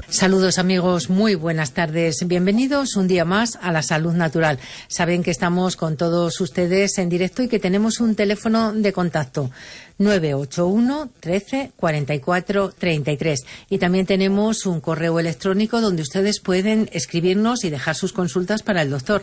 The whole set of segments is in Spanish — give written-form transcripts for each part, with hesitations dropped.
Saludos amigos, muy buenas tardes. Bienvenidos un día más a La Salud Natural. Saben que estamos con todos ustedes en directo y que tenemos un teléfono de contacto 981 13 44 33 y también tenemos un correo electrónico donde ustedes pueden escribirnos y dejar sus consultas para el doctor,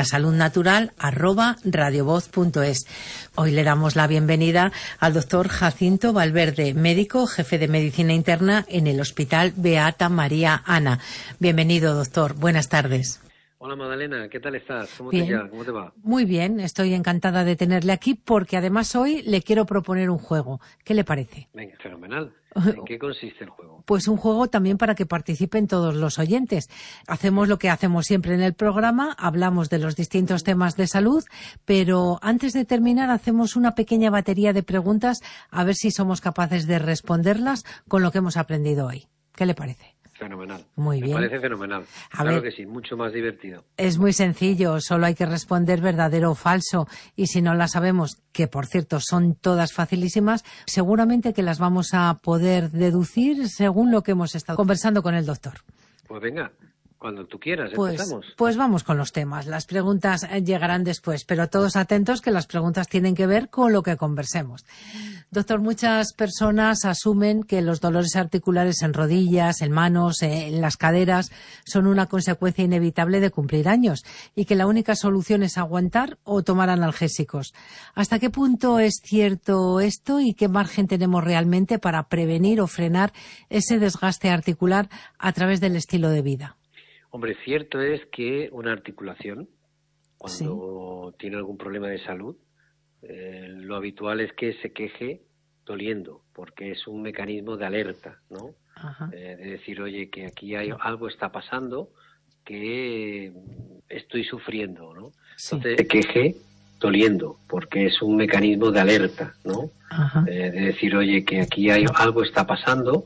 lasaludnatural@radiovoz.es. Hoy le damos la bienvenida al doctor Jacinto Valverde, médico, jefe de medicina interna en el Hospital Beata María Ana. Bienvenido, doctor. Buenas tardes. Hola Magdalena, ¿qué tal estás? ¿Cómo Bien. te va? Muy bien, estoy encantada de tenerle aquí porque además hoy le quiero proponer un juego. ¿Qué le parece? Venga, fenomenal. ¿En qué consiste el juego? Pues un juego también para que participen todos los oyentes. Hacemos lo que hacemos siempre en el programa, hablamos de los distintos temas de salud, pero antes de terminar hacemos una pequeña batería de preguntas a ver si somos capaces de responderlas con lo que hemos aprendido hoy. ¿Qué le parece? Fenomenal. Muy bien. Me parece fenomenal. Claro que sí, mucho más divertido. Es muy sencillo, solo hay que responder verdadero o falso. Y si no las sabemos, que por cierto son todas facilísimas, seguramente que las vamos a poder deducir según lo que hemos estado conversando con el doctor. Pues venga, cuando tú quieras, empezamos. Pues vamos con los temas. Las preguntas llegarán después, pero todos atentos que las preguntas tienen que ver con lo que conversemos. Doctor, muchas personas asumen que los dolores articulares en rodillas, en manos, en las caderas son una consecuencia inevitable de cumplir años y que la única solución es aguantar o tomar analgésicos. ¿Hasta qué punto es cierto esto y qué margen tenemos realmente para prevenir o frenar ese desgaste articular a través del estilo de vida? Hombre, cierto es que una articulación, cuando tiene algún problema de salud, lo habitual es que se queje doliendo, porque es un mecanismo de alerta, ¿no? De decir, oye, que aquí algo está pasando, que estoy sufriendo, ¿no? Sí. Entonces, se queje doliendo, porque es un mecanismo de alerta, ¿no? De decir, oye, que aquí algo está pasando,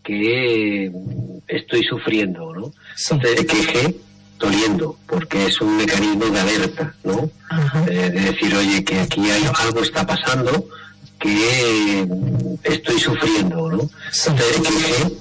que estoy sufriendo, ¿no? Sí. Entonces, se queje doliendo, porque es un mecanismo de alerta, ¿no? De decir, oye, que aquí algo está pasando, que estoy sufriendo, ¿no? Sí. Entonces, se queje